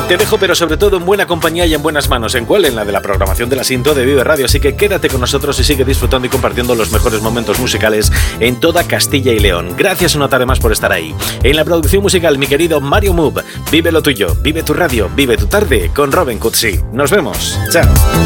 Te dejo, pero sobre todo en buena compañía y en buenas manos. ¿En cuál? En la de la programación de la Sinto de Vive Radio. Así que quédate con nosotros y sigue disfrutando y compartiendo los mejores momentos musicales en toda Castilla y León. Gracias una tarde más por estar ahí. En la producción musical, mi querido Mario Move. Vive lo tuyo, vive tu radio, vive tu tarde con Robin Cutsi. Nos vemos. Chao.